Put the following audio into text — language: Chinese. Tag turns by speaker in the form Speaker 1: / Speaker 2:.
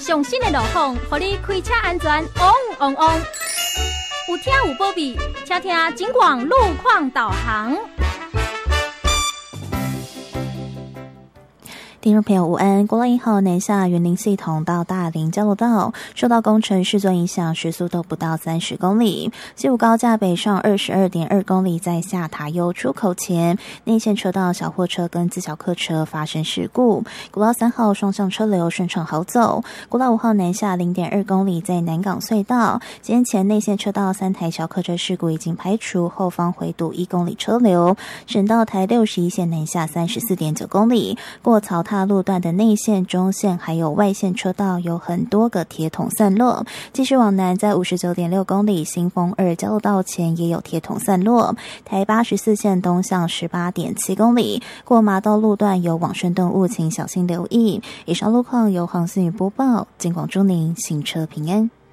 Speaker 1: 上新的路况，让你开车安全旺旺旺。有听有保庇，请听警广路况导航。
Speaker 2: 听众朋友午安，国道1号南下园林系统到大林交流道受到工程施作影响，时速都不到30公里。西武高架北上22.2公里，在下塔悠出口前，内线车道小货车跟自小客车发生事故。国道3号双向车流顺畅好走。国道5号南下0.2公里，在南港隧道先前内线车道3台小客车事故已经排除，后方回堵1公里车流。省道台61线南下34.9公里，过草塔路段的内线、中线还有外线车道有很多个铁桶散落。继续往南，在59.6公里新丰2交流道前也有铁桶散落。台84线东向18.7公里，过麻道路段有往生动物，请小心留意。以上路况由黄思雨播报，警广祝您行车平安。